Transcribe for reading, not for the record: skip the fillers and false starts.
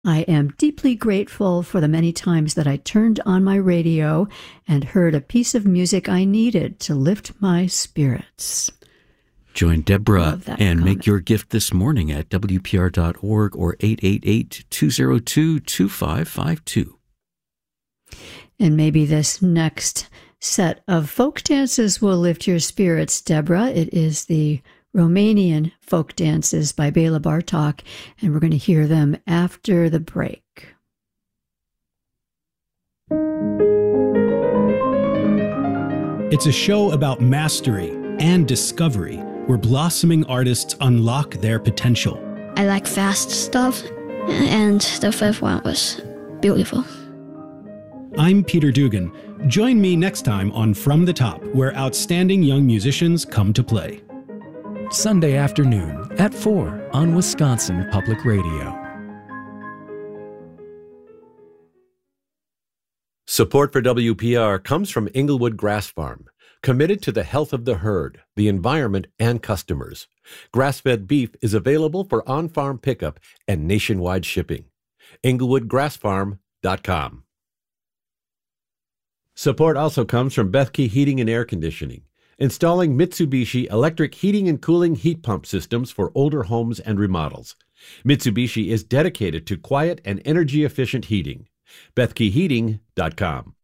I am deeply grateful for the many times that I turned on my radio and heard a piece of music I needed to lift my spirits. Join Deborah and make your gift this morning at WPR.org or 888-202-2552. And maybe this next set of folk dances will lift your spirits, Deborah. It is the Romanian folk dances by Bela Bartok, and we're going to hear them after the break. It's a show about mastery and discovery, where blossoming artists unlock their potential. I like fast stuff, and the fifth one was beautiful. I'm Peter Dugan. Join me next time on From the Top, where outstanding young musicians come to play. Sunday afternoon at 4 on Wisconsin Public Radio. Support for WPR comes from Englewood Grass Farm, committed to the health of the herd, the environment, and customers. Grass-fed beef is available for on-farm pickup and nationwide shipping. EnglewoodGrassFarm.com. Support also comes from Bethke Heating and Air Conditioning, installing Mitsubishi electric heating and cooling heat pump systems for older homes and remodels. Mitsubishi is dedicated to quiet and energy-efficient heating. BethkeHeating.com.